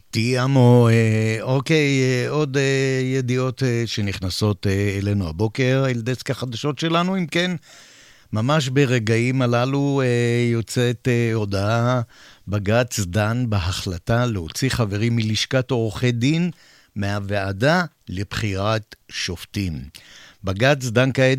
תיאמו, אוקיי, עוד ידיעות שנכנסות אלינו הבוקר, אל דסק החדשות שלנו, אם כן, ממש ברגעים הללו יוצאת הודעה, בג"ץ דן בהחלטה להוציא חברים מלשכת עורכי דין מהוועדה לבחירת שופטים. בג"ץ דן כעת